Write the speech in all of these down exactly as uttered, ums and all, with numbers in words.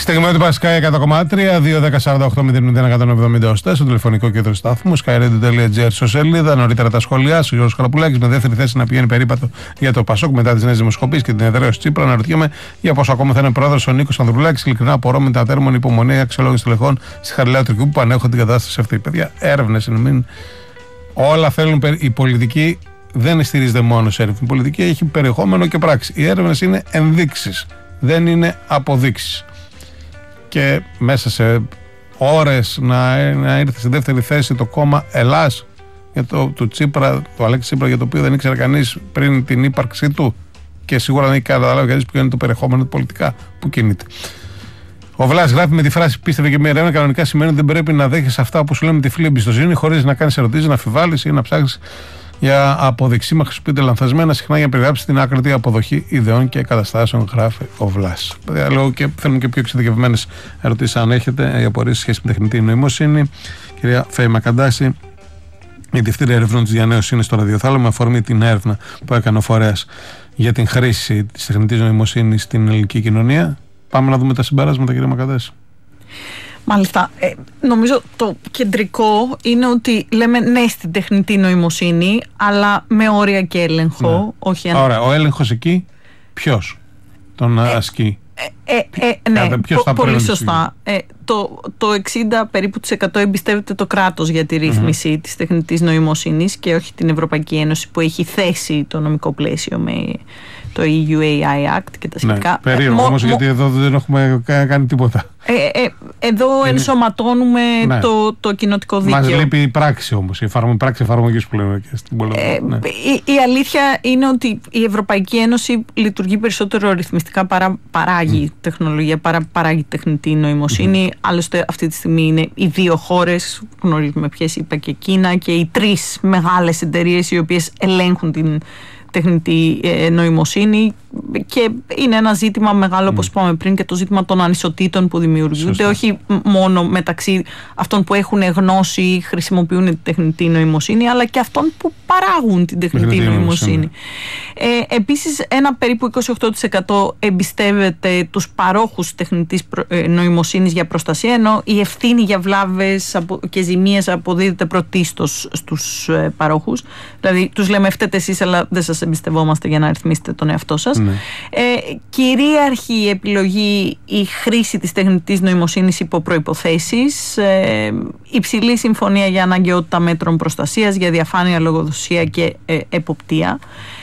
Στιγμιότυπα Sky εκατό κόμμα τρία, δύο δέκα σαράντα οκτώ μηδέν μηδέν εκατόν εβδομήντα οστά στο τηλεφωνικό κέντρο σταθμού, skyradio.gr στο σελίδα. Νωρίτερα τα σχόλιά. Ο Γιώργος Χαραπουλάκης με δεύτερη θέση να πηγαίνει περίπατο για το Πασόκ μετά τις νέες δημοσκοπήσεις και την εδραίωση Τσίπρα. Αναρωτιέμαι για πόσο ακόμα θα είναι πρόεδρος ο Νίκος Ανδρουλάκης. Ειλικρινά απορώ με τα τέρμονη υπομονή αξιολόγηση τελεχών στη Χαριλάου Τρικιού που ανέχονται την κατάσταση αυτή. Παιδιά, έρευνες είναι. Μην... Όλα θέλουν. Η πολιτική δεν στηρίζεται μόνο σε έρευνα. Η πολιτική έχει περιεχόμενο και πράξη. Οι έρευνες είναι ενδείξεις, δεν είναι αποδείξεις. Και μέσα σε ώρες να, να ήρθε στη δεύτερη θέση το κόμμα Ελλάς για το, του Τσίπρα, του Αλέξη Τσίπρα, για το οποίο δεν ήξερε κανείς πριν την ύπαρξή του και σίγουρα δεν έχει καταλάβει κανείς ποιο είναι το περιεχόμενο του πολιτικά που κινείται. Ο Βλάς γράφει με τη φράση πίστευε και μια έρευνα. Κανονικά σημαίνει ότι δεν πρέπει να δέχεσαι αυτά που σου λέμε με τυφλή εμπιστοσύνη, χωρίς να κάνεις ερωτήσεις, να αμφιβάλλεις ή να ψάχνεις για αποδεξίμα. Χρησιμοποιείται λανθασμένα συχνά για να περιγράψει την άκρητη αποδοχή ιδεών και καταστάσεων, γράφει ο Βλάς. Λέω και θέλουμε και πιο εξειδικευμένες ερωτήσεις, αν έχετε, οι απορίες σε σχέση με τεχνητή νοημοσύνη. Κυρία Φέη Μακαντάση, η διευθύντρια ερευνών της Διανέωσης είναι στο ραδιοθάλαμο, με αφορμή την έρευνα που έκανε ο φορέας για την χρήση της τεχνητής νοημοσύνης στην ελληνική κοινωνία. Πάμε να δούμε τα συμπεράσματα, κυρία Μακαντάση. Μάλιστα. Ε, νομίζω το κεντρικό είναι ότι λέμε ναι στην τεχνητή νοημοσύνη, αλλά με όρια και έλεγχο. Ναι. Όχι ένα... Ωραία. Ο έλεγχος εκεί ποιος τον ε, ασκεί? Ε, ε, ε, ναι, πο, πολύ σωστά. Ε, το, το εξήντα περίπου της εκατό εμπιστεύεται το κράτος για τη ρύθμιση mm-hmm. της τεχνητής νοημοσύνης και όχι την Ευρωπαϊκή Ένωση που έχει θέσει το νομικό πλαίσιο με το ι γιου έι άι Act και τα σχετικά. Ναι, περίεργο όμως, γιατί εδώ δεν έχουμε κάνει τίποτα. Ε, ε, εδώ είναι... ενσωματώνουμε ναι. το, το κοινοτικό δίκαιο. Μας λείπει η πράξη όμως, η εφαρμο, πράξη εφαρμογής που λέμε και στην Πολωνία. Ε, ναι. η, η αλήθεια είναι ότι η Ευρωπαϊκή Ένωση λειτουργεί περισσότερο ρυθμιστικά παρά παράγει mm. τεχνολογία, παρά παράγει τεχνητή νοημοσύνη. Mm. Άλλωστε αυτή τη στιγμή είναι οι δύο χώρες, γνωρίζουμε ποιες, είπα και Κίνα, και οι τρεις μεγάλες εταιρείες οι οποίες ελέγχουν την τεχνητή ε, νοημοσύνη, και είναι ένα ζήτημα μεγάλο, όπως mm. είπαμε πριν, και το ζήτημα των ανισοτήτων που δημιουργούνται. Σωστά. Όχι μόνο μεταξύ αυτών που έχουν γνώση ή χρησιμοποιούν την τεχνητή νοημοσύνη, αλλά και αυτών που παράγουν την τεχνητή, τεχνητή νοημοσύνη. νοημοσύνη. Ε, επίσης, ένα περίπου είκοσι οκτώ τοις εκατό εμπιστεύεται τους παρόχους τεχνητής νοημοσύνης για προστασία, ενώ η ευθύνη για βλάβες και ζημίες αποδίδεται πρωτίστως στους ε, παρόχους. Δηλαδή, τους λέμε φταίτε εσείς, αλλά δεν σας εμπιστευόμαστε για να ρυθμίσετε τον εαυτό σας. Ναι. Ε, κυρίαρχη η επιλογή η χρήση της τεχνητής νοημοσύνης υπό προϋποθέσεις, ε, υψηλή συμφωνία για αναγκαιότητα μέτρων προστασίας, για διαφάνεια, λογοδοσία και ε, εποπτεία.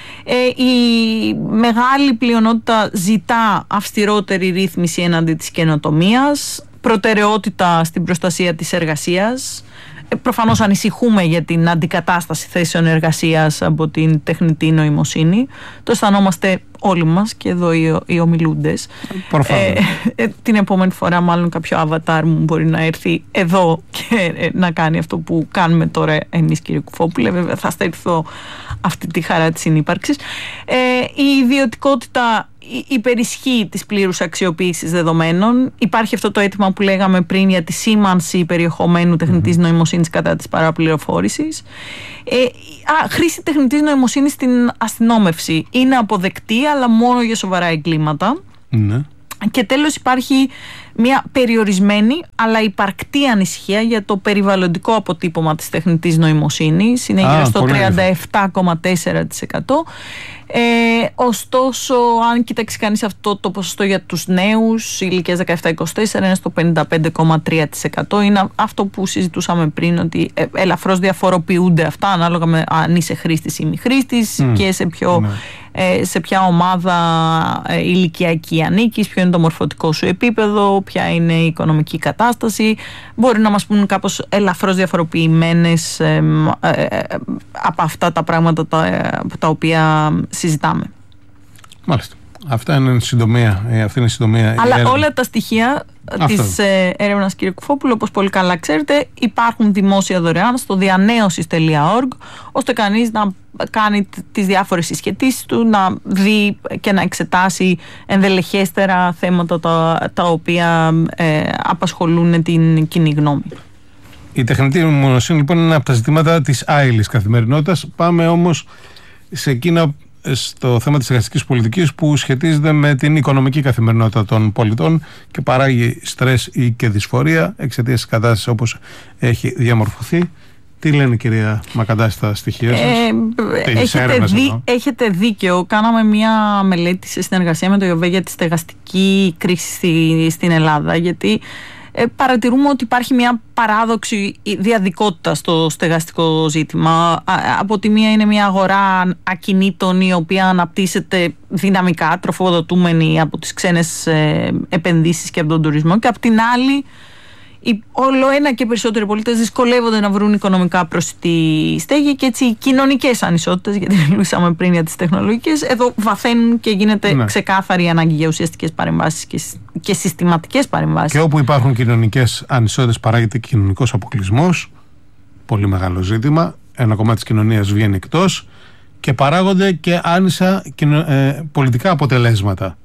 Ε, η μεγάλη πλειονότητα ζητά αυστηρότερη ρύθμιση έναντι της καινοτομίας, προτεραιότητα στην προστασία της εργασίας. Προφανώς ανησυχούμε για την αντικατάσταση θέσεων εργασίας από την τεχνητή νοημοσύνη. Το αισθανόμαστε όλοι μας και εδώ οι, οι ομιλούντες. Ε, ε, την επόμενη φορά μάλλον κάποιο avatar μου μπορεί να έρθει εδώ και ε, να κάνει αυτό που κάνουμε τώρα εμείς, κύριε Κουφόπουλε. Βέβαια θα στερηθώ αυτή τη χαρά της συνύπαρξης. Ε, η ιδιωτικότητα υπερισχύει της πλήρους αξιοποίησης δεδομένων. Υπάρχει αυτό το αίτημα που λέγαμε πριν για τη σήμανση περιεχομένου τεχνητής mm-hmm. νοημοσύνης κατά της παραπληροφόρησης. Ε, α, χρήση τεχνητής νοημοσύνης στην αστυνόμευση είναι αποδεκτή, αλλά μόνο για σοβαρά εγκλήματα. Mm-hmm. Και τέλος, υπάρχει μια περιορισμένη αλλά υπαρκτή ανησυχία για το περιβαλλοντικό αποτύπωμα της τεχνητής νοημοσύνης. Είναι γύρω στο τριάντα επτά κόμμα τέσσερα τοις εκατό. Ε, ωστόσο, αν κοιτάξει κανείς αυτό το ποσοστό για τους νέους ηλικίας δεκαεπτά είκοσι τέσσερα, είναι στο πενήντα πέντε κόμμα τρία τοις εκατό. Είναι αυτό που συζητούσαμε πριν, ότι ε, ελαφρώς διαφοροποιούνται αυτά ανάλογα με αν είσαι χρήστης ή μη χρήστης mm. και σε, ποιο, ναι. ε, σε ποια ομάδα ε, ηλικιακή ανήκεις, ποιο είναι το μορφωτικό σου επίπεδο, ποια είναι η οικονομική κατάσταση. Μπορεί να μας πούν κάπως ελαφρώς διαφοροποιημένες ε, ε, ε, από αυτά τα πράγματα τα, ε, τα οποία συζητάμε. Μάλιστα. Αυτά είναι συντομία. Αυτή είναι η συντομία. Αλλά η όλα τα στοιχεία της ε, έρευνας, κύριε Κουφόπουλο, όπως πολύ καλά ξέρετε, υπάρχουν δημόσια δωρεάν στο διανέωσης τελεία org, ώστε κανείς να κάνει τις διάφορες συσχετήσεις του, να δει και να εξετάσει ενδελεχέστερα θέματα τα, τα οποία ε, απασχολούν την κοινή γνώμη. Η τεχνητή νοημοσύνη λοιπόν είναι ένα από τα ζητήματα της άειλης καθημερινότητας. Πάμε όμως σε εκείνα στο θέμα της στεγαστικής πολιτικής που σχετίζεται με την οικονομική καθημερινότητα των πολιτών και παράγει στρες ή και δυσφορία εξαιτίας της κατάστασης όπως έχει διαμορφωθεί. Τι λένε, κυρία Μακαντάση, στα στοιχεία σας? Ε, έχετε, δί, έχετε δίκιο. Κάναμε μια μελέτη σε συνεργασία με το ΙΟΒΕ για τη στεγαστική κρίση στη, στην Ελλάδα, γιατί ε, παρατηρούμε ότι υπάρχει μια παράδοξη διαδικότητα στο στεγαστικό ζήτημα. Από τη μία είναι μια αγορά ακινήτων η οποία αναπτύσσεται δυναμικά, τροφοδοτούμενη από τις ξένες ε, επενδύσεις και από τον τουρισμό, και από την άλλη όλο ένα και περισσότεροι πολίτες δυσκολεύονται να βρουν οικονομικά προσιτή στέγη, και έτσι οι κοινωνικές ανισότητες, γιατί μιλούσαμε πριν για τις τεχνολογικές, εδώ βαθαίνουν και γίνεται ναι. ξεκάθαρη η ανάγκη για ουσιαστικές παρεμβάσεις και, και συστηματικές παρεμβάσεις. Και όπου υπάρχουν κοινωνικές ανισότητες παράγεται κοινωνικός αποκλεισμός, πολύ μεγάλο ζήτημα. Ένα κομμάτι της κοινωνίας βγαίνει εκτός και παράγονται και άνισα ε, πολιτικά αποτελέσματα.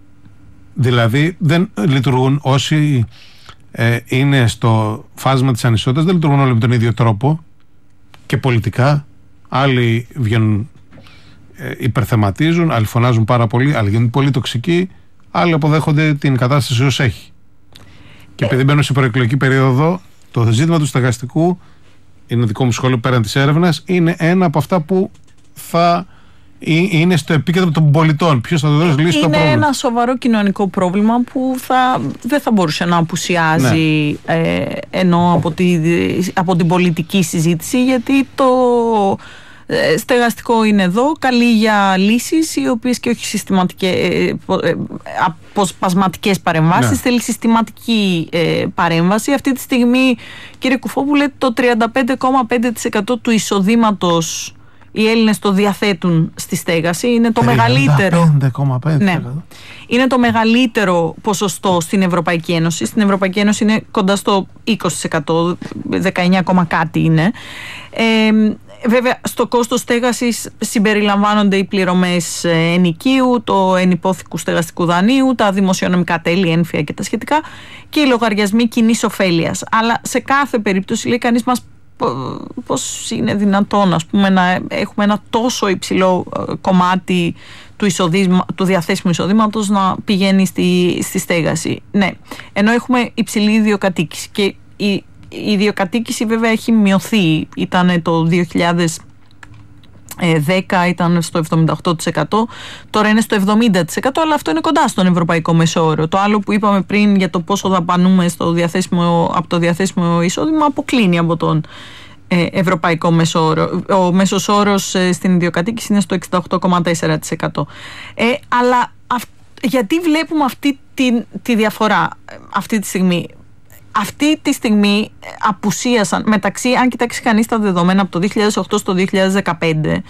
Δηλαδή δεν λειτουργούν όσοι Ε, είναι στο φάσμα της ανισότητας, δεν λειτουργούν όλοι με τον ίδιο τρόπο και πολιτικά. Άλλοι βγαίνουν, ε, υπερθεματίζουν, άλλοι φωνάζουν πάρα πολύ, άλλοι γίνουν πολύ τοξικοί, άλλοι αποδέχονται την κατάσταση ως έχει. Και επειδή μπαίνω σε προεκλογική περίοδο, το ζήτημα του στεγαστικού, είναι δικό μου σχόλιο πέραν της έρευνας, είναι ένα από αυτά που θα είναι στο επίκεντρο των πολιτών. Ποιος θα το δώσει λύση στο πρόβλημα? Είναι ένα σοβαρό κοινωνικό πρόβλημα που θα, δεν θα μπορούσε να απουσιάζει ναι. ε, ενώ από, τη, από την πολιτική συζήτηση, γιατί το ε, στεγαστικό είναι εδώ, καλεί για λύσεις οι οποίες και όχι συστηματικές, ε, ε, αποσπασματικές παρεμβάσεις, ναι. θέλει συστηματική ε, παρέμβαση. Αυτή τη στιγμή, κύριε Κουφόπουλε, το τριάντα πέντε κόμμα πέντε τοις εκατό του εισοδήματος οι Έλληνες το διαθέτουν στη στέγαση. Είναι το μεγαλύτερο. τριάντα πέντε κόμμα πέντε τοις εκατό. Ναι. Είναι το μεγαλύτερο ποσοστό στην Ευρωπαϊκή Ένωση. Στην Ευρωπαϊκή Ένωση είναι κοντά στο είκοσι τοις εκατό, δεκαεννιά, κάτι είναι. Ε, βέβαια, στο κόστος στέγασης συμπεριλαμβάνονται οι πληρωμές ενοικίου, το ενυπόθηκου στεγαστικού δανείου, τα δημοσιονομικά τέλη, ένφια και τα σχετικά, και οι λογαριασμοί κοινής ωφέλειας. Αλλά σε κάθε περίπτωση, λέει κανείς, μας πώς είναι δυνατόν, ας πούμε, να έχουμε ένα τόσο υψηλό κομμάτι του, εισοδήμα, του διαθέσιμου εισοδήματος να πηγαίνει στη, στη στέγαση. Ναι, ενώ έχουμε υψηλή ιδιοκατοίκηση, και η, η ιδιοκατοίκηση βέβαια έχει μειωθεί. Ήταν το δύο χιλιάδες δέκα ήταν στο εβδομήντα οκτώ τοις εκατό, τώρα είναι στο εβδομήντα τοις εκατό, αλλά αυτό είναι κοντά στον ευρωπαϊκό μεσόωρο. Το άλλο που είπαμε πριν για το πόσο δαπανούμε στο διαθέσιμο, από το διαθέσιμο εισόδημα αποκλίνει από τον ε, ευρωπαϊκό μεσόωρο. Ο μέσος όρος ε, στην ιδιοκατοίκηση είναι στο εξήντα οκτώ κόμμα τέσσερα τοις εκατό. Ε, αλλά αυ, γιατί βλέπουμε αυτή τη, τη διαφορά αυτή τη στιγμή? Αυτή τη στιγμή απουσίασαν μεταξύ, αν κοιτάξει κανείς τα δεδομένα από το δύο χιλιάδες οκτώ στο δύο χιλιάδες δεκαπέντε,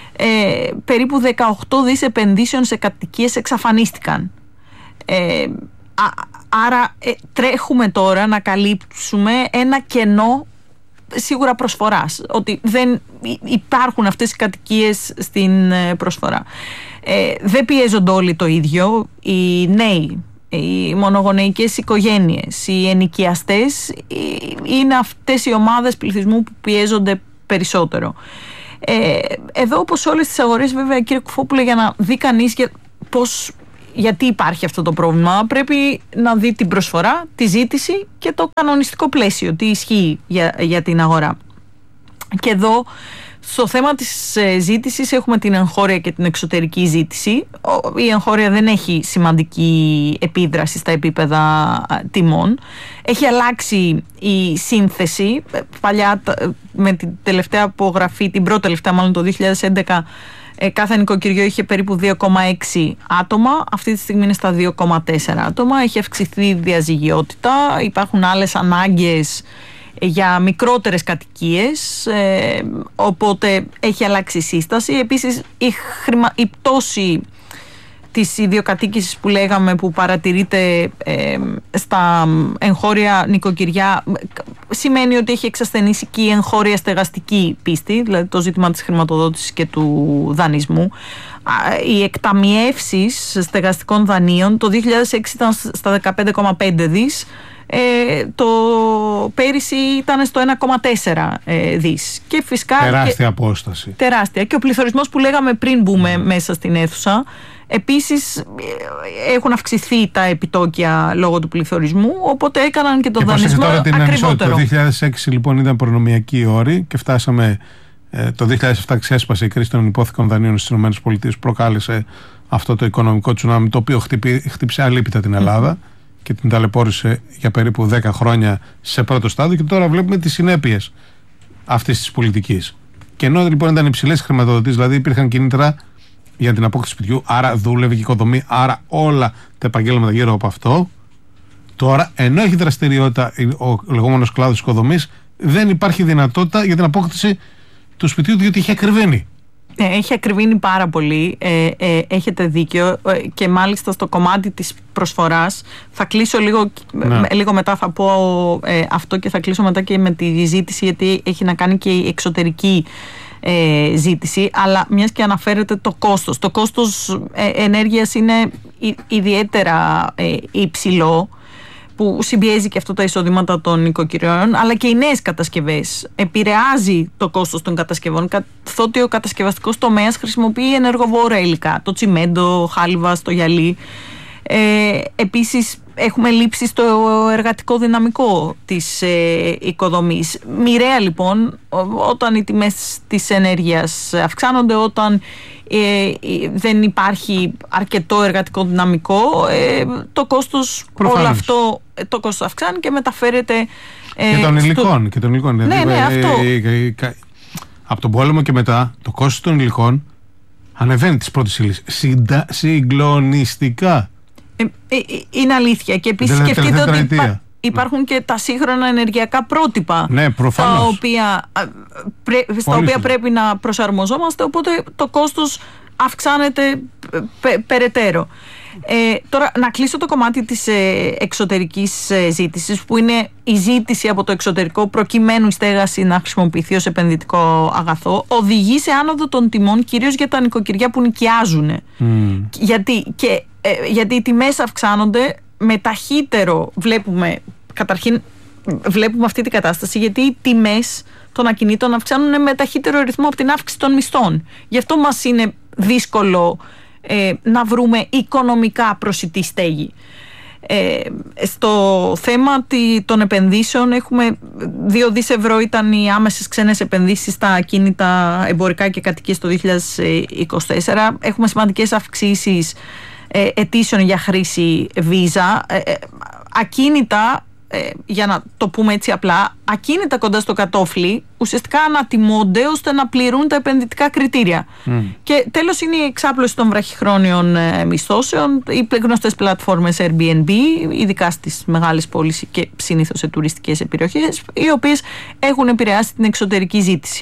ε, περίπου δεκαοκτώ δις επενδύσεων σε κατοικίες εξαφανίστηκαν. Ε, α, άρα ε, τρέχουμε τώρα να καλύψουμε ένα κενό σίγουρα προσφοράς, ότι δεν υπάρχουν αυτές οι κατοικίες στην προσφορά. Ε, δεν πιέζονται όλοι το ίδιο. Οι νέοι, οι μονογονεϊκές οικογένειες, οι ενοικιαστές είναι αυτές οι ομάδες πληθυσμού που πιέζονται περισσότερο. Ε, εδώ, όπως όλες τις αγορές, βέβαια, κύριε Κουφόπουλε, για να δει κανείς για πώς, γιατί υπάρχει αυτό το πρόβλημα, πρέπει να δει την προσφορά, τη ζήτηση και το κανονιστικό πλαίσιο, τι ισχύει για, για την αγορά. Και εδώ, στο θέμα της ζήτησης, έχουμε την εγχώρια και την εξωτερική ζήτηση. Η εγχώρια δεν έχει σημαντική επίδραση στα επίπεδα τιμών. Έχει αλλάξει η σύνθεση. Παλιά, με την τελευταία απογραφή, την πρώτη τελευταία μάλλον το δύο χιλιάδες έντεκα, κάθε νοικοκυριό είχε περίπου δύο κόμμα έξι άτομα. Αυτή τη στιγμή είναι στα δύο κόμμα τέσσερα άτομα. Έχει αυξηθεί η διαζυγιότητα. Υπάρχουν άλλες ανάγκες για μικρότερες κατοικίες, ε, οπότε έχει αλλάξει η σύσταση. Επίσης, η, χρημα... η πτώση της ιδιοκατοίκησης που λέγαμε, που παρατηρείται ε, στα εγχώρια νοικοκυριά, σημαίνει ότι έχει εξασθενήσει και η εγχώρια στεγαστική πίστη, δηλαδή το ζήτημα της χρηματοδότησης και του δανεισμού. Οι εκταμιεύσεις στεγαστικών δανείων το δύο χιλιάδες έξι ήταν στα δεκαπέντε κόμμα πέντε δις, Ε, το πέρυσι ήταν στο ένα κόμμα τέσσερα ε, δις. Και φυσικά, τεράστια και, απόσταση. Τεράστια. Και ο πληθωρισμός που λέγαμε πριν μπούμε mm. μέσα στην αίθουσα, επίσης έχουν αυξηθεί τα επιτόκια λόγω του πληθωρισμού, οπότε έκαναν και τον και δανεισμό ακριβότερο. Το δύο χιλιάδες έξι λοιπόν ήταν προνομιακή όρη και φτάσαμε, ε, το δύο χιλιάδες επτά ξέσπασε η κρίση των υπόθηκων δανείων στις ΗΠΑ που προκάλεσε αυτό το οικονομικό τσουνάμι, το οποίο χτύπη, χτύπησε αλίπητα την Ελλάδα mm-hmm. και την ταλαιπώρησε για περίπου δέκα χρόνια σε πρώτο στάδιο, και τώρα βλέπουμε τις συνέπειες αυτής της πολιτικής. Και ενώ λοιπόν ήταν υψηλές χρηματοδοτήσεις, δηλαδή υπήρχαν κίνητρα για την απόκτηση σπιτιού, άρα δούλευε και οικοδομή, άρα όλα τα επαγγέλματα γύρω από αυτό, τώρα ενώ έχει δραστηριότητα ο λεγόμενος κλάδος οικοδομής, δεν υπάρχει δυνατότητα για την απόκτηση του σπιτιού, διότι έχει ακριβήνει. Έχει ακριβήνει πάρα πολύ, ε, ε, έχετε δίκιο, ε, και μάλιστα στο κομμάτι της προσφοράς θα κλείσω λίγο, ναι. λίγο μετά θα πω ε, αυτό και θα κλείσω μετά και με τη ζήτηση, γιατί έχει να κάνει και η εξωτερική ε, ζήτηση, αλλά μιας και αναφέρεται το κόστος. Το κόστος ε, ενέργειας είναι η, ιδιαίτερα ε, υψηλό, που συμπιέζει και αυτό τα εισοδήματα των οικοκυριών, αλλά και οι νέες κατασκευές. Επηρεάζει το κόστος των κατασκευών, καθότι ο κατασκευαστικός τομέας χρησιμοποιεί ενεργοβόρα υλικά, το τσιμέντο, χάλιβα, στο γυαλί. Ε, επίσης έχουμε λήψει στο εργατικό δυναμικό της ε, οικοδομής. Μοιραία λοιπόν, όταν οι τιμές της ενέργειας αυξάνονται, όταν ε, δεν υπάρχει αρκετό εργατικό δυναμικό, ε, το κόστος, όλο αυτό το κόστος αυξάνει και μεταφέρεται ε, και των υλικών, στο... και των υλικών. Ναι, δηλαδή, ναι, ε, αυτό. Ε, ε, ε, ε, από τον πόλεμο και μετά το κόστος των υλικών ανεβαίνει της πρώτης ύλης συγκλονιστικά. Ε, ε, είναι αλήθεια. Και επίσης σκεφτείτε ότι υπά, υπάρχουν και τα σύγχρονα ενεργειακά πρότυπα, ναι, τα οποία, πρέ, στα οποία πρέπει να προσαρμοζόμαστε, οπότε το κόστος αυξάνεται πε, περαιτέρω. Ε, τώρα να κλείσω το κομμάτι της ε, εξωτερικής ε, ζήτησης, που είναι η ζήτηση από το εξωτερικό προκειμένου η στέγαση να χρησιμοποιηθεί ως επενδυτικό αγαθό, οδηγεί σε άνοδο των τιμών, κυρίως για τα νοικοκυριά που νοικιάζουν. Mm. Γιατί, και, ε, γιατί οι τιμές αυξάνονται με ταχύτερο, βλέπουμε καταρχήν βλέπουμε αυτή την κατάσταση, γιατί οι τιμές των ακινήτων αυξάνουν με ταχύτερο ρυθμό από την αύξηση των μισθών. Γι' αυτό μας είναι δύσκολο Ε, να βρούμε οικονομικά προσιτή στέγη. Ε, στο θέμα τη, των επενδύσεων έχουμε δύο δις ευρώ ήταν οι άμεσες ξένες επενδύσεις στα ακίνητα εμπορικά και κατοικίες το δύο χιλιάδες είκοσι τέσσερα. Έχουμε σημαντικές αυξήσεις ε, αιτήσεων για χρήση Visa. Ε, ε, ακίνητα, ε, για να το πούμε έτσι απλά, ακίνητα κοντά στο κατόφλι ουσιαστικά ανατιμώνται ώστε να πληρούν τα επενδυτικά κριτήρια. Mm. Και τέλος είναι η εξάπλωση των βραχυχρόνιων ε, μισθώσεων, οι γνωστές πλατφόρμες Airbnb, ειδικά στις μεγάλες πόλεις και συνήθως σε τουριστικές περιοχές, οι οποίες έχουν επηρεάσει την εξωτερική ζήτηση.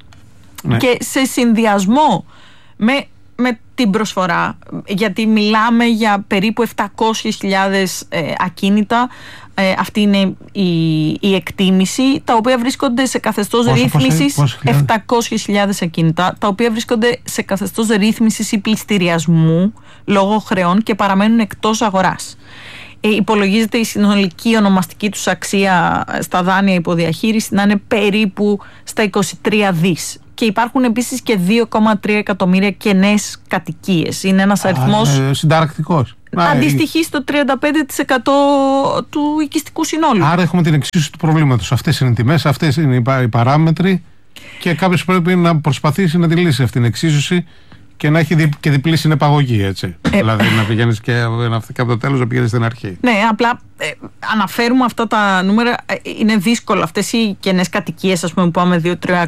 Mm. Και σε συνδυασμό με, με την προσφορά, γιατί μιλάμε για περίπου επτακόσιες χιλιάδες ε, ακίνητα, Ε, αυτή είναι η, η εκτίμηση, τα οποία βρίσκονται σε καθεστώς πόσο, ρύθμισης, πόσο, επτακόσιες χιλιάδες ακίνητα, τα οποία βρίσκονται σε καθεστώς ρύθμισης ή πληστηριασμού λόγω χρεών και παραμένουν εκτός αγοράς. Ε, υπολογίζεται η συνολική ονομαστική τους αξία στα δάνεια υποδιαχείριση να είναι περίπου στα είκοσι τρία δις. Και υπάρχουν επίσης και δύο κόμμα τρία εκατομμύρια κενές κατοικίες. Είναι ένας αριθμός ε, συνταρακτικός. Αντιστοιχεί στο τριάντα πέντε τοις εκατό του οικιστικού συνόλου. Άρα έχουμε την εξίσωση του προβλήματος. Αυτές είναι οι τιμές, αυτές είναι οι παράμετροι, και κάποιος πρέπει να προσπαθήσει να τη λύσει αυτήν την εξίσωση και να έχει δι, και διπλή συνεπαγωγή, έτσι. Ε, δηλαδή να πηγαίνεις και, και από το τέλος να πηγαίνεις στην αρχή. Ναι, απλά ε, αναφέρουμε αυτά τα νούμερα. Ε, είναι δύσκολο. Αυτές οι κενές κατοικίες, ας πούμε, που πάμε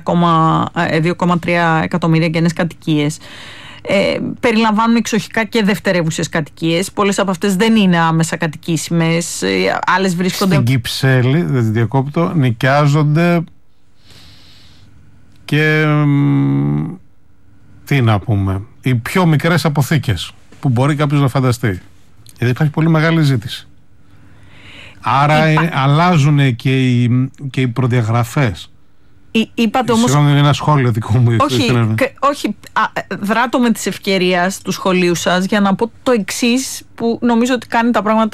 δύο κόμμα τρία εκατομμύρια κενές κατοικίες, Ε, περιλαμβάνουν εξοχικά και δευτερεύουσες κατοικίες. Πολλές από αυτές δεν είναι άμεσα κατοικήσιμες. Ε, άλλες βρίσκονται. Στην Κυψέλη, δεν τη διακόπτω, νοικιάζονται και τι να πούμε, οι πιο μικρές αποθήκες που μπορεί κάποιος να φανταστεί. Γιατί υπάρχει πολύ μεγάλη ζήτηση. Άρα Υπά... αλλάζουν και οι, και οι προδιαγραφές. Είπατε όμως. Συγγνώμη, ένα σχόλιο δικό μου. Όχι, όχι α, δράτω με τις ευκαιρίες του σχολείου σας για να πω το εξής, που νομίζω ότι κάνει τα πράγματα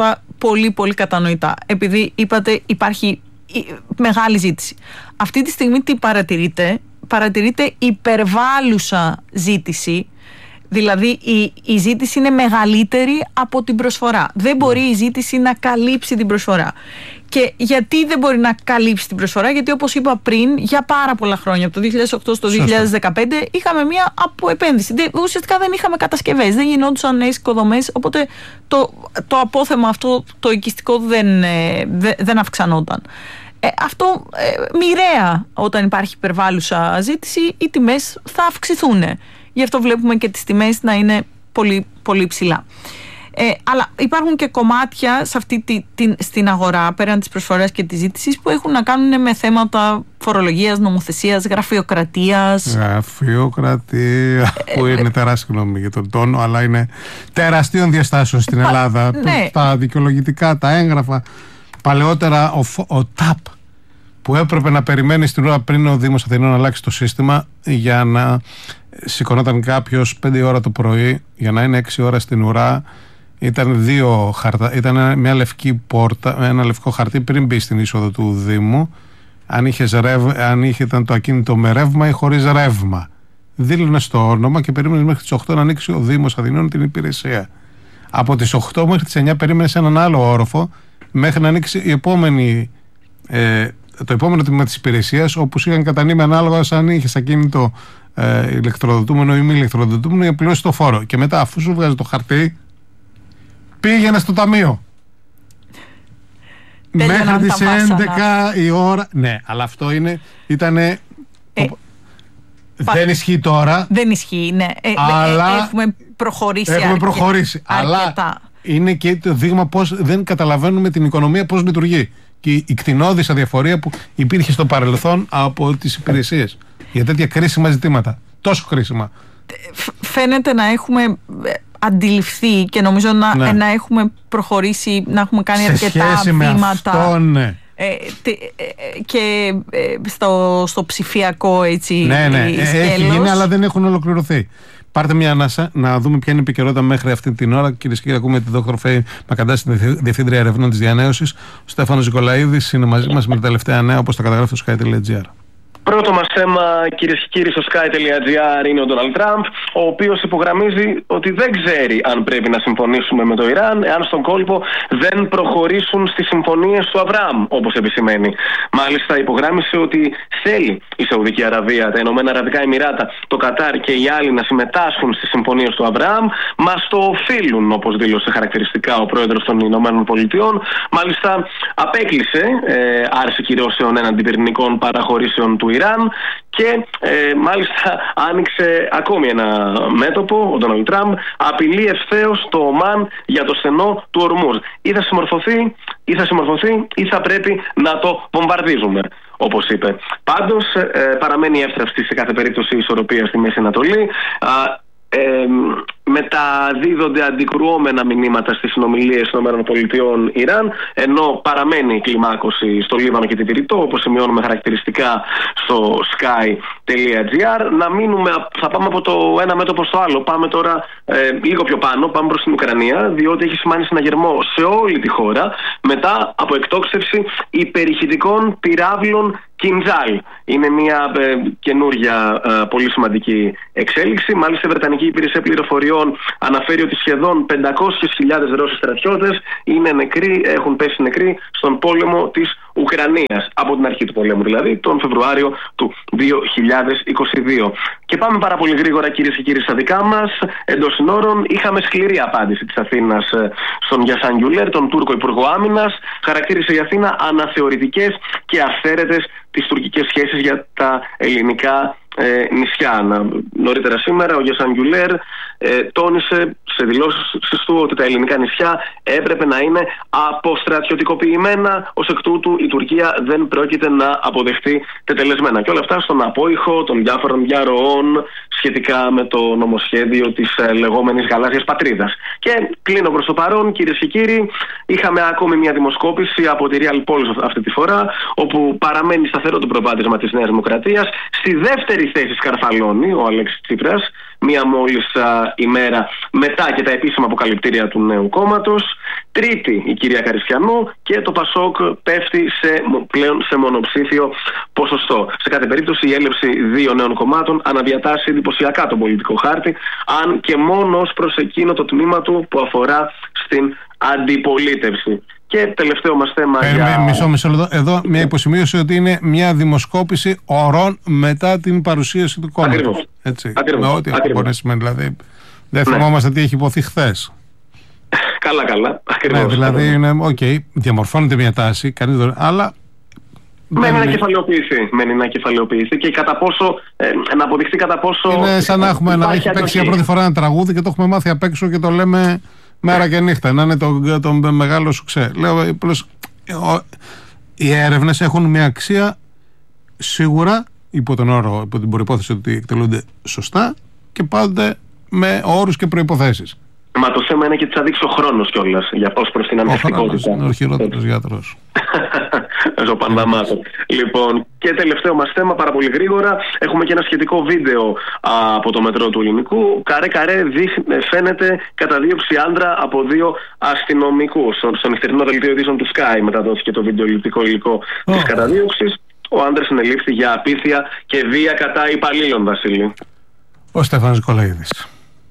πολύ πολύ κατανοητά. Επειδή είπατε υπάρχει μεγάλη ζήτηση. Αυτή τη στιγμή τι παρατηρείτε? Παρατηρείτε υπερβάλλουσα ζήτηση. Δηλαδή η, η ζήτηση είναι μεγαλύτερη από την προσφορά. Δεν μπορεί η ζήτηση να καλύψει την προσφορά. Και γιατί δεν μπορεί να καλύψει την προσφορά? Γιατί όπως είπα πριν, για πάρα πολλά χρόνια, από το δύο χιλιάδες οκτώ στο δύο χιλιάδες δεκαπέντε, είχαμε μία αποεπένδυση. Ουσιαστικά δεν είχαμε κατασκευές, δεν γινόντουσαν νέες οικοδομές, οπότε το, το απόθεμα αυτό, το οικιστικό δεν, δεν, δεν αυξανόταν. Ε, αυτό ε, μοιραία, όταν υπάρχει υπερβάλλουσα ζήτηση, οι τιμές θα αυξηθούν. Γι' αυτό βλέπουμε και τις τιμές να είναι πολύ, πολύ ψηλά. Ε, αλλά υπάρχουν και κομμάτια σε αυτή τη, την, στην αγορά, πέραν της προσφοράς και της ζήτησης, που έχουν να κάνουν με θέματα φορολογίας, νομοθεσίας, γραφειοκρατίας. Γραφειοκρατία, που είναι τεράστιο, συγγνώμη για τον τόνο, αλλά είναι τεραστίων διαστάσεων στην Ελλάδα. Ναι. Τα δικαιολογητικά, τα έγγραφα. Παλαιότερα ο, ο ΤΑΠ, που έπρεπε να περιμένει στην ώρα πριν ο Δήμος Αθηνών να αλλάξει το σύστημα, για να σηκωνόταν κάποιος πέντε ώρα το πρωί για να είναι έξι ώρα στην ουρά. Ήταν δύο χαρτά, ήταν μια λευκή πόρτα, ένα λευκό χαρτί πριν μπει στην είσοδο του Δήμου. Αν, είχες ρευ, αν είχε ήταν το ακίνητο με ρεύμα ή χωρίς ρεύμα. Δήλωνες το όνομα και περίμενες μέχρι τις οκτώ να ανοίξει ο Δήμος Αθηνών την υπηρεσία. Από τις οκτώ μέχρι τις εννιά περίμενες έναν άλλο όροφο μέχρι να ανοίξει η επόμενη, ε, το επόμενο τμήμα της υπηρεσίας, όπου σου είχαν κατανείμει ανάλογα αν είχες ακίνητο ε, ηλεκτροδοτούμενο ή μη ηλεκτροδοτούμενο για να πληρώσεις το φόρο. Και μετά, αφού σου βγάζει το χαρτί, πήγαινε στο ταμείο. Μέχρι τις έντεκα η ώρα. Ναι, αλλά αυτό είναι, ήτανε. Ε, δεν ισχύει τώρα. Δεν ισχύει, ναι. Ε, αλλά έχουμε προχωρήσει. Έχουμε αρκετά, προχωρήσει. Αρκετά. Αλλά είναι και το δείγμα πώς δεν καταλαβαίνουμε την οικονομία πώς λειτουργεί. Και η κτηνώδης αδιαφορία που υπήρχε στο παρελθόν από τις υπηρεσίες για τέτοια κρίσιμα ζητήματα. Τόσο κρίσιμα. Φαίνεται να έχουμε αντιληφθεί και νομίζω να, ναι. να έχουμε προχωρήσει, να έχουμε κάνει σε αρκετά σχέση βήματα. Με αυτό, ναι. Ε, τε, ε, και ε, στο, στο ψηφιακό έτσι. Ναι, ναι. σκέλος. Έχει γίνει, αλλά δεν έχουν ολοκληρωθεί. Πάρτε μια ανάσα να δούμε ποια είναι η επικαιρότητα μέχρι αυτή την ώρα. Κυρίες και κύριοι, ακούμε τη Δόκτωρ Φέη Μακαντάση, την Διευθύντρια Ερευνών της Διανέωσης. Ο Στέφανος Νικολαίδης είναι μαζί μας με τα τελευταία νέα, όπως τα καταγράφει στο sky τελεία gr. Πρώτο μας θέμα, κυρίες και κύριοι, στο sky τελεία gr είναι ο Ντόναλντ Τραμπ, ο οποίος υπογραμμίζει ότι δεν ξέρει αν πρέπει να συμφωνήσουμε με το Ιράν, εάν στον κόλπο δεν προχωρήσουν στις συμφωνίες του Αβραάμ, όπως επισημαίνει. Μάλιστα, υπογράμμισε ότι θέλει η Σαουδική Αραβία, τα Ηνωμένα Αραβικά Εμιράτα, το Κατάρ και οι άλλοι να συμμετάσχουν στις συμφωνίες του Αβραάμ. Μας το οφείλουν, όπως δήλωσε χαρακτηριστικά ο πρόεδρος των Ηνωμένων Πολιτειών. Μάλιστα, απέκλεισε ε, άρση κυρώσεων έναντι πυρηνικών παραχωρήσεων του Ιράν και ε, μάλιστα άνοιξε ακόμη ένα μέτωπο, ο Ντόναλντ Τραμπ, απειλεί ευθέως το Ομάν για το στενό του Ορμούζ. Ή θα συμμορφωθεί, ή θα συμμορφωθεί, ή θα πρέπει να το βομβαρδίζουμε, όπως είπε. Πάντως ε, παραμένει εύθραυστη σε κάθε περίπτωση η ισορροπία στη Μέση Ανατολή. Α, Ε, μεταδίδονται αντικρουόμενα μηνύματα στις συνομιλίες των ΗΠΑ Ιράν, ενώ παραμένει η κλιμάκωση στο Λίβανο και την Πυρητό, όπως σημειώνουμε χαρακτηριστικά στο sky τελεία gr. Να μείνουμε, θα πάμε από το ένα μέτωπο στο άλλο. Πάμε τώρα ε, λίγο πιο πάνω, πάμε προς την Ουκρανία, διότι έχει σημάνει συναγερμό σε όλη τη χώρα μετά από εκτόξευση υπερηχητικών πυράβλων Κιντζάλ. Είναι μια ε, καινούργια ε, πολύ σημαντική εξέλιξη. Μάλιστα, η Βρετανική Υπηρεσία Πληροφοριών αναφέρει ότι σχεδόν πεντακόσιες χιλιάδες Ρώσοι στρατιώτες είναι νεκροί, έχουν πέσει νεκροί στον πόλεμο της Ουκρανίας. Από την αρχή του πολέμου, δηλαδή, τον Φεβρουάριο του δύο χιλιάδες είκοσι δύο. Και πάμε πάρα πολύ γρήγορα, κυρίες και κύριοι, στα δικά μας. Εντός συνόρων, είχαμε σκληρή απάντηση της Αθήνας στον Γιασάν Γκιουλέρ, τον Τούρκο Υπουργό Άμυνας. Χαρακτήρισε η Αθήνα αναθεωρητικές και αυθαίρετες τις τουρκικές σχέσεις για τα ελληνικά ε, νησιά. Νωρίτερα σήμερα ο Γιασάν Γκιουλέρ ε, τόνισε σε δηλώσεις του ότι τα ελληνικά νησιά έπρεπε να είναι αποστρατιωτικοποιημένα, ως εκ τούτου η Τουρκία δεν πρόκειται να αποδεχτεί τετελεσμένα. Και όλα αυτά στον απόϊχο των διάφορων διαρροών σχετικά με το νομοσχέδιο της ε, λεγόμενης γαλάζιας πατρίδας. Και κλείνω προς το παρόν, κυρίες και κύριοι, είχαμε ακόμη μια δημοσκόπηση από τη Real Polls αυτή τη φορά, όπου παραμένει σταθερό το προβάδισμα της Νέας Δημοκρατίας. Στη δεύτερη θέση σκαρφαλώνει ο Αλέξης Τσίπρας, μία μόλις ημέρα μετά και τα επίσημα αποκαλυπτήρια του νέου κόμματος. Τρίτη η κυρία Καριστιανού και το Πασόκ πέφτει σε, πλέον σε μονοψήφιο ποσοστό. Σε κάθε περίπτωση η έλευση δύο νέων κομμάτων αναδιατάσσει εντυπωσιακά τον πολιτικό χάρτη, αν και μόνο ως προς εκείνο το τμήμα του που αφορά στην αντιπολίτευση. Και τελευταίο μας θέμα. Ε, για... Μισό, μισό λεπτό. Εδώ μια υποσημείωση ότι είναι μια δημοσκόπηση ωρών μετά την παρουσίαση του κόμματος. Ακριβώς. Έτσι. Ακριβώς. Με ό,τι αυτό μπορεί να σημαίνει. Δηλαδή, δεν ναι. θυμόμαστε τι έχει υποθεί χθες. Καλά, καλά. Ακριβώς. Ναι, δηλαδή είναι, οκ, okay, διαμορφώνεται μια τάση, κανείς δεν... αλλά. Μένει να κεφαλαιοποιηθεί. Μένει να κεφαλαιοποιηθεί και κατά πόσο, ε, να αποδειχθεί κατά πόσο. Είναι σαν να έχουμε να έχει παίξει για πρώτη φορά ένα τραγούδι και το έχουμε μάθει απ' έξω και το λέμε μέρα και νύχτα. Να είναι το, το μεγάλο σουξέ. Λέω, πλώς, οι έρευνες έχουν μια αξία σίγουρα υπό τον όρο, υπό την προϋπόθεση ότι εκτελούνται σωστά και πάντοτε με όρους και προϋποθέσεις. Μα το θέμα είναι και τι θα δείξει ο χρόνος κιόλας για πώς προς την ανθρωπικότητα. Είναι ο χειρότερος γιατρός. Ζωπανδαμάτων. Λοιπόν, και τελευταίο μας θέμα, πάρα πολύ γρήγορα. Έχουμε και ένα σχετικό βίντεο α, από το μετρό του Ελληνικού. Καρέ-καρέ φαίνεται καταδίωξη άντρα από δύο αστυνομικούς. Στο νυχτερινό δελτίο ειδήσεων του Sky μεταδόθηκε το βιντεοληπτικό υλικό oh. της καταδίωξης. Ο άντρας συνελήφθη για απίθεια και βία κατά υπαλλήλων, Βασίλη. Ο Στέφανος Νικολαίδης.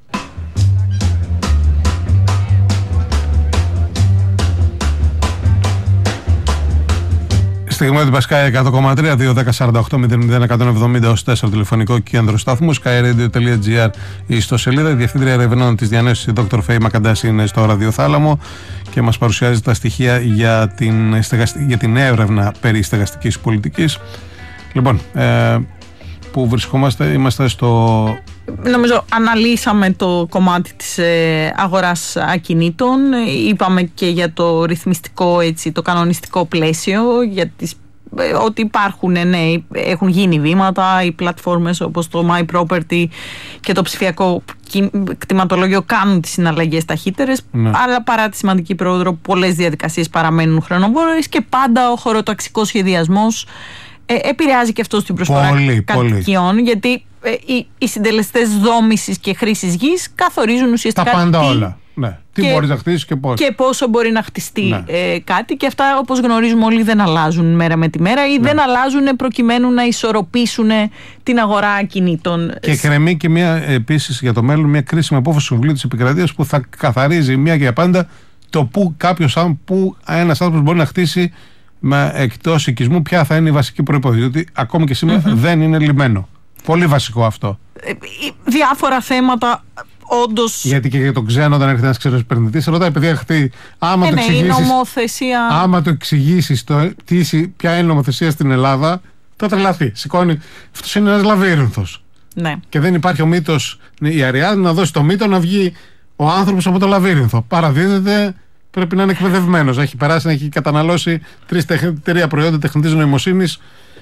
Στιγμή του Πασκάι εκατό κόμμα τρία, δύο δέκα σαράντα οκτώ μηδέν μηδέν εκατόν εβδομήντα ως τέσσερα τηλεφωνικό κέντρο σταθμού, skyradio.gr η ιστοσελίδα. Η διευθύντρια ερευνών της διανέωσης, η Δόκτωρ Φέη Μακαντάση, είναι στο ραδιοθάλαμο και μας παρουσιάζει τα στοιχεία για την, για την έρευνα περί στεγαστικής πολιτικής. Λοιπόν, ε, που βρισκόμαστε, είμαστε στο... Νομίζω αναλύσαμε το κομμάτι της ε, αγοράς ακινήτων, είπαμε και για το ρυθμιστικό, έτσι, το κανονιστικό πλαίσιο, για τις, ε, ότι υπάρχουν, ναι, έχουν γίνει βήματα, οι πλατφόρμες όπως το My Property και το ψηφιακό κτηματολόγιο κάνουν τις συναλλαγές ταχύτερες, ναι. Αλλά παρά τη σημαντική πρόοδο πολλές διαδικασίες παραμένουν χρονοβόρες και πάντα ο χωροταξικός σχεδιασμός ε, επηρεάζει και αυτό στην προσφορά κατοικιών, γιατί ε, οι, οι συντελεστές δόμησης και χρήσης γης καθορίζουν ουσιαστικά τα πάντα τι, όλα. Ναι. Τι και, μπορείς να χτίσεις και πώς. Και πόσο μπορεί να χτιστεί, ναι. ε, κάτι, και αυτά, όπως γνωρίζουμε όλοι, δεν αλλάζουν μέρα με τη μέρα ή, ναι. δεν αλλάζουν προκειμένου να ισορροπήσουν την αγορά ακινήτων. Και κρεμεί και μια, επίσης για το μέλλον, μια κρίσιμη απόφαση του Συμβουλίου της Επικρατείας που θα καθαρίζει μια και για πάντα το που κάποιος, που ένας άνθρωπος μπορεί να χτίσει με εκτός οικισμού, ποια θα είναι η βασική προϋπόθεση. Διότι ακόμη και σήμερα mm-hmm. δεν είναι λυμμένο. Πολύ βασικό αυτό. Διάφορα θέματα, όντως. Γιατί και για τον ξένο, όταν έρχεται ένας ξένος επενδυτής, ρωτάει, παιδιά, χτί, άμα, ε, το ναι, νομοθεσία... άμα το εξηγήσεις το, τι, ποια είναι η νομοθεσία στην Ελλάδα, θα τρελαθεί. Σηκώνει. Αυτός είναι ένας λαβύρινθος. Ναι. Και δεν υπάρχει ο μύτος, η Αριάδνη να δώσει το μύτο να βγει ο άνθρωπος από το λαβύρινθο. Παραδίδεται. Πρέπει να είναι εκπαιδευμένος, να έχει περάσει, να έχει καταναλώσει τρεις, τρία προϊόντα τεχνητής νοημοσύνης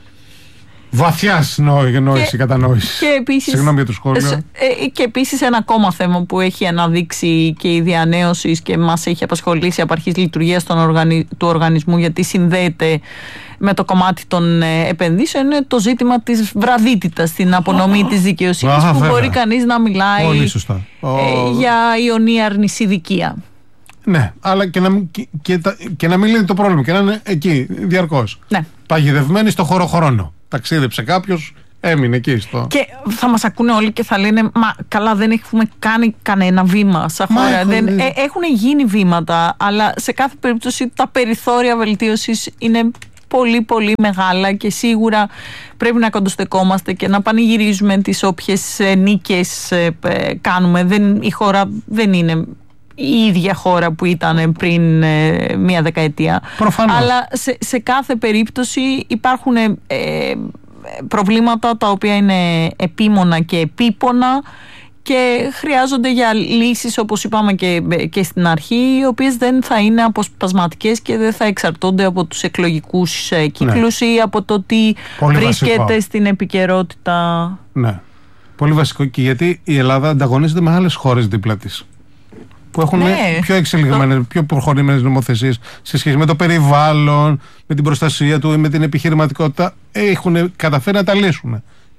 βαθιάς νόηση, κατανόηση. Και επίσης, συγγνώμη για το σχόλιο. Και επίσης ένα ακόμα θέμα που έχει αναδείξει και η διανέωση και μας έχει απασχολήσει από αρχής λειτουργίας οργανι... του οργανισμού, γιατί συνδέεται με το κομμάτι των επενδύσεων, είναι το ζήτημα της βραδύτητας στην απονομή της δικαιοσύνης, που βέβαια. Μπορεί κανείς να μιλάει ε, για ιονή αρνησιδικία. Ναι, αλλά και να, και, και, και να μην λύνει το πρόβλημα και να είναι εκεί διαρκώς. Ναι. Παγιδευμένοι στο χώρο χρόνο. Ταξίδεψε κάποιος, έμεινε εκεί στο. Και θα μας ακούνε όλοι και θα λένε, μα καλά, δεν έχουμε κάνει κανένα βήμα σαν χώρα. Έχουν... Δεν, ε, έχουν γίνει βήματα, αλλά σε κάθε περίπτωση τα περιθώρια βελτίωσης είναι πολύ πολύ μεγάλα και σίγουρα πρέπει να κοντοστεκόμαστε και να πανηγυρίζουμε τις όποιες νίκες ε, ε, κάνουμε. Δεν, η χώρα δεν είναι η ίδια χώρα που ήταν πριν ε, μία δεκαετία. Προφανώς. Αλλά σε, σε κάθε περίπτωση υπάρχουν ε, προβλήματα τα οποία είναι επίμονα και επίπονα και χρειάζονται για λύσεις, όπως είπαμε και, και στην αρχή, οι οποίες δεν θα είναι αποσπασματικές και δεν θα εξαρτώνται από τους εκλογικούς κύκλους, ναι. ή από το τι πολύ βρίσκεται βασικό. Στην επικαιρότητα. Ναι. Πολύ βασικό, και γιατί η Ελλάδα ανταγωνίζεται με άλλες χώρες δίπλα της, που έχουν ναι. πιο εξελιγμένες, το... πιο προχωρημένες νομοθεσίες σε σχέση με το περιβάλλον, με την προστασία του ή με την επιχειρηματικότητα. Έχουν καταφέρει να τα λύσουν.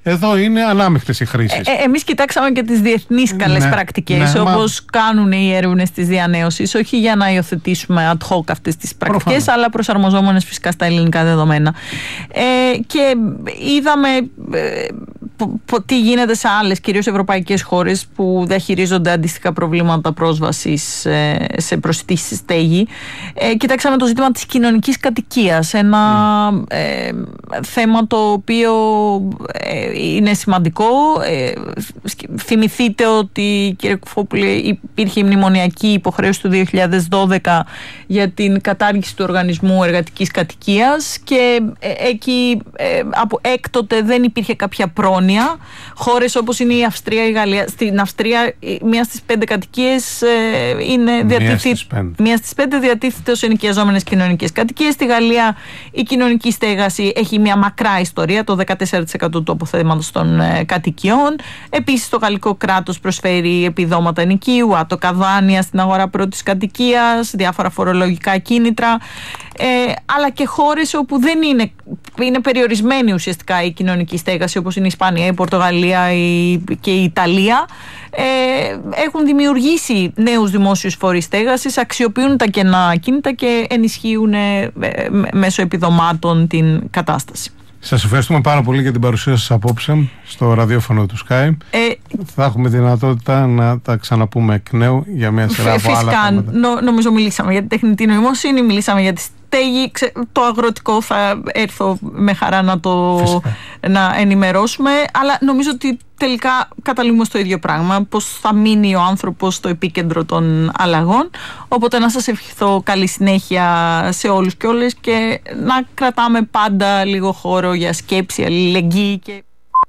Εδώ είναι ανάμεικτες οι χρήσεις. Ε, ε, εμείς κοιτάξαμε και τις διεθνείς καλές ναι, πρακτικές, ναι, όπως μα... κάνουν οι έρευνες της διανέωσης, όχι για να υιοθετήσουμε ad hoc αυτές τις πρακτικές, προφανώς, αλλά προσαρμοζόμενες φυσικά στα ελληνικά δεδομένα. Ε, και είδαμε ε, τι γίνεται σε άλλες, κυρίως ευρωπαϊκές χώρες που διαχειρίζονται αντίστοιχα προβλήματα πρόσβασης ε, σε προσιτή στέγη. Ε, κοιτάξαμε το ζήτημα της κοινωνικής κατοικίας, ένα mm. ε, θέμα το οποίο ε, είναι σημαντικό. Ε, θυμηθείτε ότι, κύριε Κουφόπουλε, υπήρχε η μνημονιακή υποχρέωση του δύο χιλιάδες δώδεκα για την κατάργηση του οργανισμού εργατικής κατοικίας και ε, εκεί ε, από έκτοτε δεν υπήρχε κάποια πρόνοια. Χώρες όπως είναι η Αυστρία, η Γαλλία. Στην Αυστρία μία στις πέντε κατοικίες ε, είναι διατίθεται, μία στις πέντε διατίθεται ως ενοικιαζόμενες κοινωνικές κατοικίες. Στη Γαλλία η κοινωνική στέγαση έχει μια μακρά ιστορία, το δεκατέσσερα τοις εκατό του αποθέματος των ε, κατοικιών. Επίσης το γαλλικό κράτος προσφέρει επιδόματα ενοικίου, ατοκαδάνεια στην αγορά πρώτης κατοικίας, διάφορα φορολογικά κίνητρα. Ε, αλλά και χώρες όπου δεν είναι, είναι περιορισμένη ουσιαστικά η κοινωνική στέγαση, όπως είναι η Ισπανία, η Πορτογαλία η, και η Ιταλία, ε, έχουν δημιουργήσει νέους δημόσιους φορείς στέγασης, αξιοποιούν τα κενά κίνητα και ενισχύουν ε, μέσω επιδομάτων την κατάσταση. Σας ευχαριστούμε πάρα πολύ για την παρουσία σας απόψε στο ραδιόφωνο του Sky. Ε, Θα έχουμε δυνατότητα να τα ξαναπούμε εκ νέου για μια σειρά από άλλα θέματα. Νο, νομίζω μιλήσαμε για την τεχνητή νοημοσύνη, μιλήσαμε για τη στέγη, το αγροτικό θα έρθω με χαρά να το να ενημερώσουμε, αλλά νομίζω ότι τελικά καταλήγουμε στο ίδιο πράγμα, πως θα μείνει ο άνθρωπος στο επίκεντρο των αλλαγών. Οπότε να σας ευχηθώ καλή συνέχεια σε όλους και όλες και να κρατάμε πάντα λίγο χώρο για σκέψη, αλληλεγγύη και...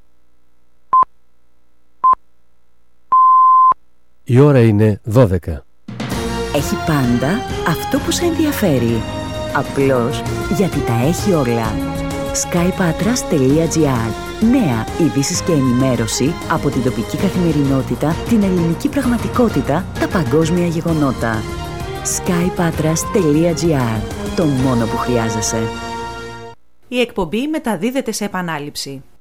Η ώρα είναι δώδεκα. Έχει πάντα αυτό που σε ενδιαφέρει. Απλώς γιατί τα έχει όλα. sky patras τελεία gr. Νέα ειδήσεις και ενημέρωση από την τοπική καθημερινότητα, την ελληνική πραγματικότητα, τα παγκόσμια γεγονότα. sky patras τελεία gr. Το μόνο που χρειάζεσαι. Η εκπομπή μεταδίδεται σε επανάληψη.